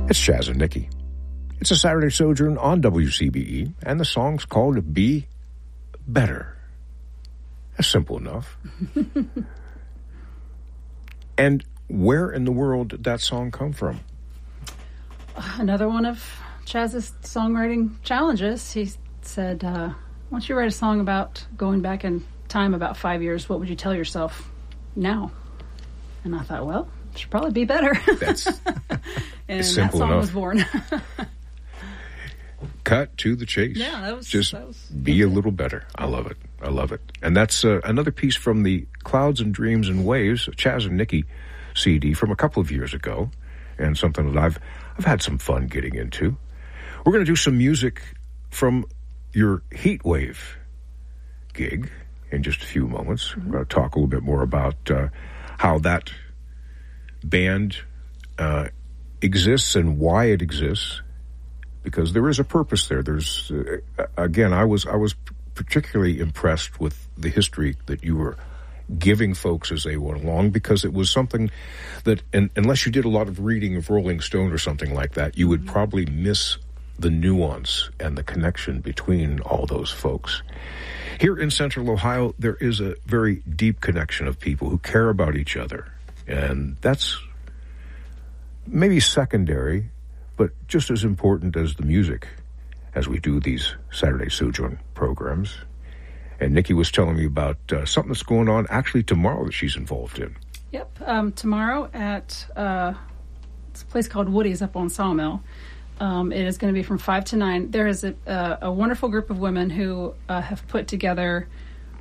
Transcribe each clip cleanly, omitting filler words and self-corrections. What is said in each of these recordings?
It's Chaz and Nikki. It's a Saturday Sojourn on WCBE, and the song's called Be Better. That's simple enough. And where in the world did that song come from? Another one of Chaz's songwriting challenges. He said, why don't you write a song about going back in time about 5 years? What would you tell yourself now? And I thought, well, it should probably be better. That's and simple that song enough. was born. Cut to the chase. Yeah, that was just that was be a little better. I love it. I love it. And that's another piece from the Clouds and Dreams and Waves, Chaz and Nikki CD from a couple of years ago, and something that I've had some fun getting into. We're going to do some music from your Heat Wave gig in just a few moments. We're going to talk a little bit more about how that band exists and why it exists, because there is a purpose there. There's again, I was particularly impressed with the history that you were giving folks as they went along, because it was something that, and unless you did a lot of reading of Rolling Stone or something like that, you would probably miss the nuance and the connection between all those folks. Here in Central Ohio, there is a very deep connection of people who care about each other, and that's maybe secondary, but just as important as the music as we do these Saturday Sojourn programs. And Nikki was telling me about something that's going on actually tomorrow that she's involved in. Yep, tomorrow at it's a place called Woody's up on Sawmill. It is going to be from 5 to 9. There is a wonderful group of women who have put together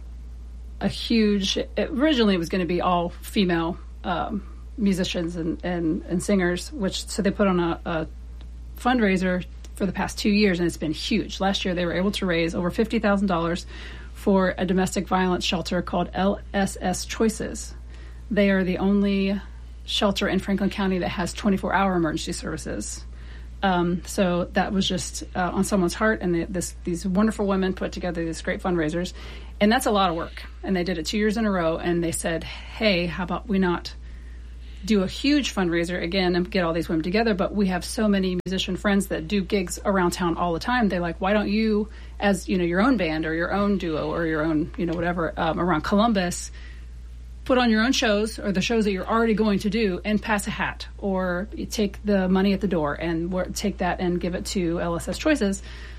a huge... Originally, it was going to be all female musicians and singers, so they put on a fundraiser for the past 2 years, and it's been huge. Last year, they were able to raise over $50,000 for a domestic violence shelter called LSS Choices. They are the only shelter in Franklin County that has 24-hour emergency services. So that was just on someone's heart, and these wonderful women put together these great fundraisers, and that's a lot of work. And they did it 2 years in a row, and they said, hey, how about we not do a huge fundraiser again and get all these women together? But we have so many musician friends that do gigs around town all the time. They're like, why don't you, as your own band or your own duo or your own whatever around Columbus, put on your own shows or the shows that you're already going to do and pass a hat, or you take the money at the door and take that and give it to LSS Choices.